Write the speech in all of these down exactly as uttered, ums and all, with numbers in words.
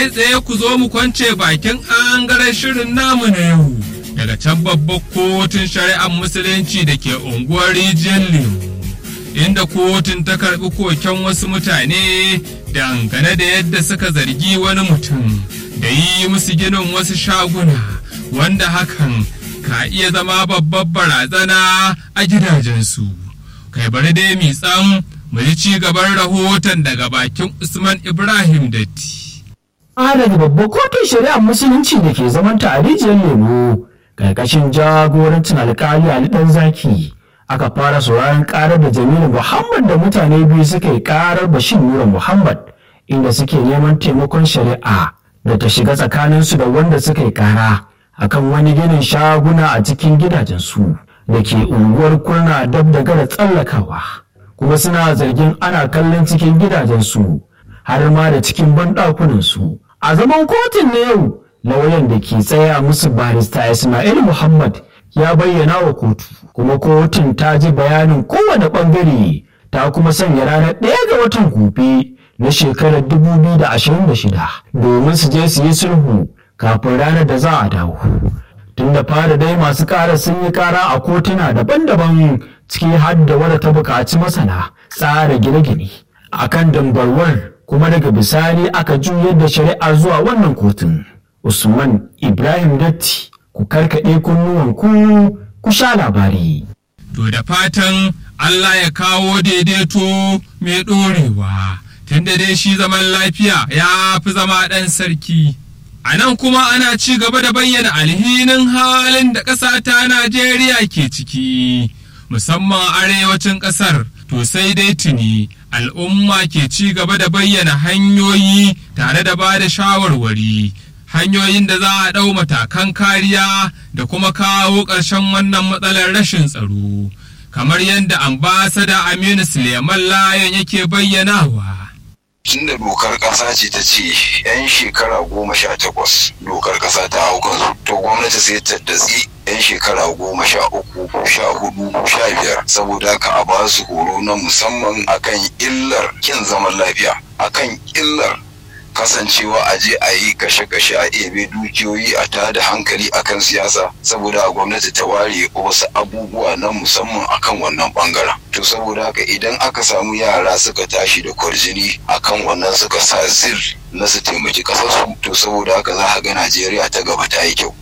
kai tsaye ku zo mu kwance bakin angaren shirin namu na yau daga can babbar kotun shari'ar musulunci da ke unguwar rijiyar lemu, inda kotun ta karɓi koken wasu mutane dangane da yadda suka zargi wani mutum da yi musu ginin wasu shaguna wanda hakan ka iya zama babbar barazana a gidajensu. Kai bari dai mi tsam mu ji ci gaban rahoton daga bakin Usman Ibrahim Datti. A daga babbar kotun shari'ar musulunci da ke zamanta a rijiyar lemu ƙarƙashin jagorancin alƙali Ali Ɗanzaki aka fara sauraron ƙarar da Jamilu Muhammad da mutane biyu suka yi ƙarar Bashir Nura Muhammad, inda suke neman taimakon shari'a da ta shiga tsakaninsu da wanda suka yi ƙara akan wani ginin shaguna a cikin gidajensu da ke unguwar Kurna dab da gara tsallakawa, kuma suna zargin ana kallon cikin gidajensu har ma da cikin banɗakunansu. A zaman kotun na yau, lauyan da ke tsaya musu barista Ismail Muhammad ya bayyana wa kotu, kuma kotun ta ji bayanin kowane ɓangare ta kuma sanya ranar ɗaya ga watan gobe na shekarar dubu biyu da ashirin da shida domin su je su yi sulhu kafin ranar da za a dawo. Tun da fara dai masu ƙara sun yi ƙara a kotuna daban-daban, ciki har da wadda ta buƙaci masana tsara gine-gine a kan dambarwar, kuma daga bisani aka juyar da shari'a zuwa wannan kotun. Usman Ibrahim Datti, ku karkaɗe kunnuwanku ku sha labari. To da fatan Allah ya kawo daidaito mai ɗorewa, tunda dai shi zaman lafiya ya fi zama ɗan sarki. A nan kuma ana ci gaba da bayyana alhinin halin da ƙasa ta Najeriya ke ciki, musamman arewacin ƙasar, to sai dai tuni al'umma ke ci gaba da bayyana hanyoyi tare da ba da shawarwari, hanyoyin da za a ɗau matakan kariya da kuma kawo ƙarshen wannan matsalar rashin tsaro, kamar yadda ambasada Aminu Suleiman Layon yake bayyanawa. Tun da dokar ƙasa ce ta ce 'yan shekara goma sha takwas dokar ƙasa ta hau kansu, to gwamnati sai ta datsi 'yan shekara goma sha uku sha hudu sha biyar saboda haka a ba su horo na musamman akan illar kin zaman lafiya, akan illar kasancewa a je a yi kashe-kashe a ebe dukiyoyi a tada hankali akan siyasa, saboda gwamnati ta ware wasu abubuwa na musamman akan wannan bangaren. To saboda haka idan aka samu yara suka tashi da kwarjini akan wannan suka sa zir na su taimaki kasarsu, to saboda haka za a ga Najeriya ta gaba ta yi kyau.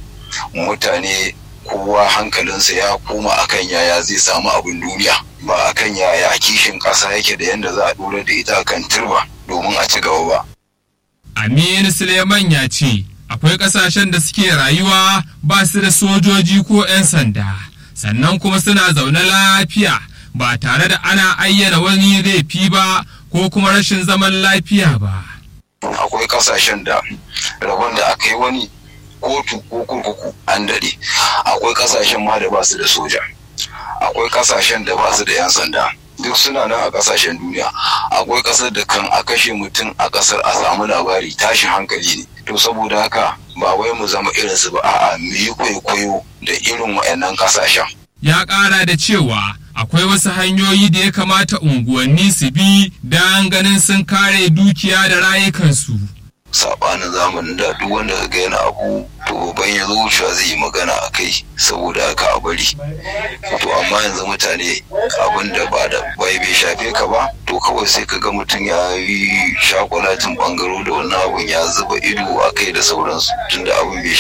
Mutane kowa hankalinsa ya koma akan yaya zai samu abin duniya, ba akan yaya kishin ƙasa yake da yadda za a ɗora da ita kan turba domin a ci gaba ba. Aminu Suleiman ya ce akwai ƙasashen da suke rayuwa ba su da sojoji ko 'yan sanda, sannan kuma suna zaune lafiya ba tare da ana ayyana wani laifi ba ko kuma rashin zaman lafiya ba. Akwai ƙasashen da rabon da aka yi wani kotu ko kurkuku an daɗe, akwai ƙasashen ma da ba su da soja, akwai ƙasashen da ba su da 'yan sanda, duk suna nan a kasashen duniya. Akwai kasar da kan a kashe mutum a kasar a samu labari tashi hankali ne. To saboda haka ba wai mu zama irinsu ba, a'a mu yi kwaikwayo da irin waɗannan kasashen. Ya ƙara da cewa akwai wasu hanyoyi da ya kamata unguwanni su bi don ganin sun kare dukiya da rayukansu. Sabanin zamanin da duk wanda ga yana abu to ban ya zo wucewa zai yi magana a kai, saboda haka a bari. To amma yanzu mutane abin da ba da bai bai shafe ka ba, to kawai sai ka ga mutum ya yi shakwalatin bangaro da wannan abun ya zuba ido a kai da sauransu, tunda abin bai